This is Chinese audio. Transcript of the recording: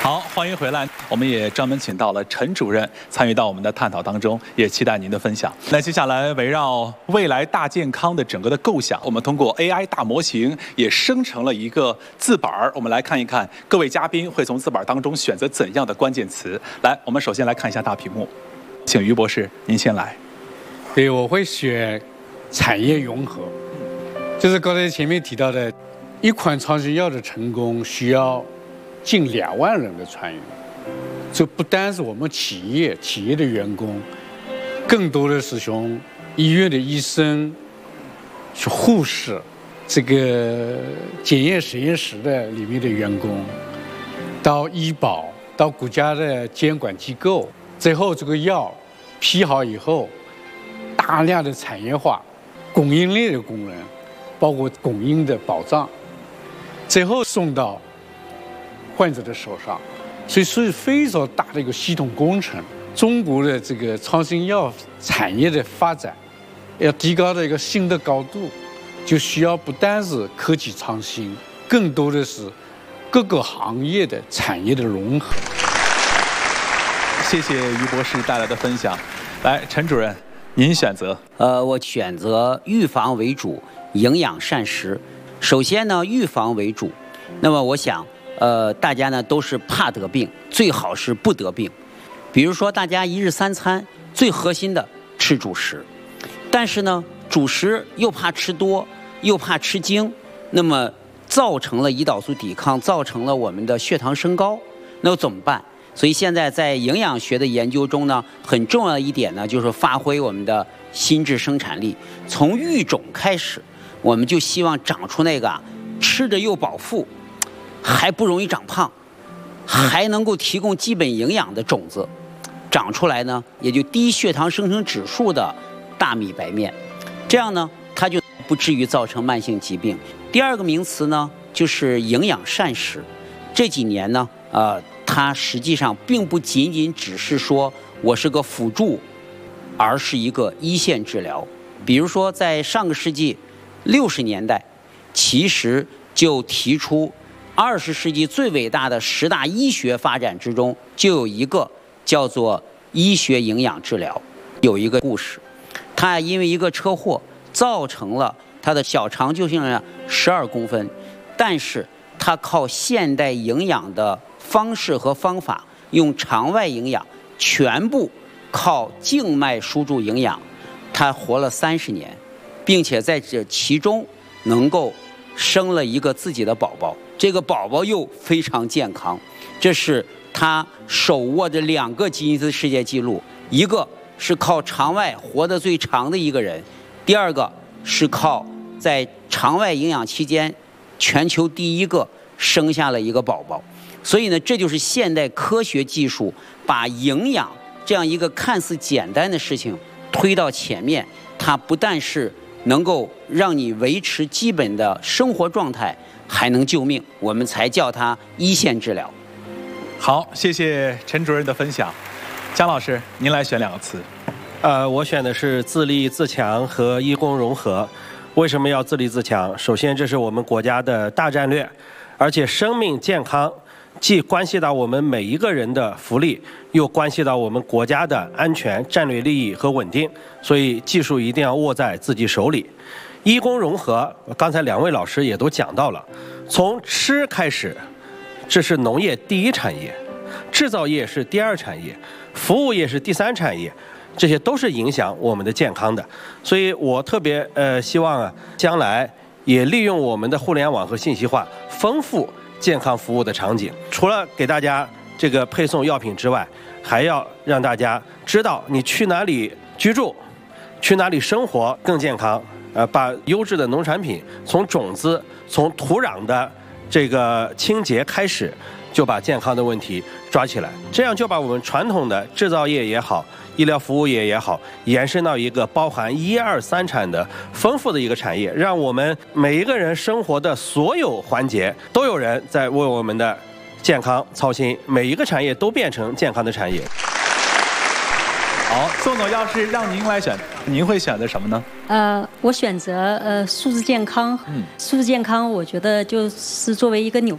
好，欢迎回来。我们也专门请到了陈主任参与到我们的探讨当中，也期待您的分享。那接下来围绕未来大健康的整个的构想，我们通过 AI 大模型也生成了一个字板儿。我们来看一看各位嘉宾会从字板当中选择怎样的关键词。来，我们首先来看一下大屏幕，请于博士您先来。 对，我会选产业融合，就是刚才前面提到的，一款创新药的成功需要近2万人的参与，这不单是我们企业的员工，更多的是从医院的医生、去护士、这个检验实验室的里面的员工，到医保，到国家的监管机构，最后这个药批好以后，大量的产业化、供应链的工人，包括供应的保障，最后送到患者的手上，所以是非常大的一个系统工程。中国的这个创新药产业的发展，要提高到一个新的高度，就需要不单是科技创新，更多的是各个行业的产业的融合。 谢谢于博士带来的分享。来，陈主任，您选择。 我选择预防为主，营养膳食。首先呢，预防为主。那么我想。大家呢都是怕得病，最好是不得病。比如说，大家1日3餐最核心的吃主食，但是呢，主食又怕吃多，又怕吃精，那么造成了胰岛素抵抗，造成了我们的血糖升高，那怎么办？所以现在在营养学的研究中呢，很重要的一点呢，就是发挥我们的心智生产力，从育种开始，我们就希望长出那个吃着又饱腹，还不容易长胖，还能够提供基本营养的种子，长出来呢也就低血糖生成指数的大米白面，这样呢它就不至于造成慢性疾病。第二个名词呢就是营养膳食。这几年呢它实际上并不仅仅只是说我是个辅助，而是一个一线治疗。比如说在上个世纪60年代，其实就提出20世纪最伟大的10大医学发展之中，就有一个叫做医学营养治疗。有一个故事，他因为一个车祸造成了他的小肠就剩下12公分，但是他靠现代营养的方式和方法，用肠外营养，全部靠静脉输注营养，他活了30年，并且在这其中能够生了一个自己的宝宝。这个宝宝又非常健康，这是他手握着2个吉尼斯世界纪录，一个是靠肠外活得最长的一个人，第二个是靠在肠外营养期间全球第一个生下了一个宝宝。所以呢，这就是现代科学技术把营养这样一个看似简单的事情推到前面，它不但是能够让你维持基本的生活状态，还能救命，我们才叫它一线治疗。 好，谢谢陈主任的分享。姜老师，您来选2个词。 我选的是自立自强和医工融合。为什么要自立自强？首先，这是我们国家的大战略，而且生命健康既关系到我们每一个人的福利，又关系到我们国家的安全、战略利益和稳定，所以技术一定要握在自己手里。医工融合，刚才2位老师也都讲到了，从吃开始，这是农业第一产业，制造业是第2产业，服务业是第3产业，这些都是影响我们的健康的。所以我特别希望将来也利用我们的互联网和信息化，丰富健康服务的场景。除了给大家这个配送药品之外，还要让大家知道你去哪里居住，去哪里生活更健康。把优质的农产品从种子、从土壤的这个清洁开始，就把健康的问题抓起来，这样就把我们传统的制造业也好、医疗服务业也好，延伸到一个包含1、2、3产的丰富的一个产业，让我们每一个人生活的所有环节都有人在为我们的健康操心，每一个产业都变成健康的产业。 好，宋总要是让您来选，您会选择什么呢？ 我选择数字健康。数字健康，我觉得就是作为一个纽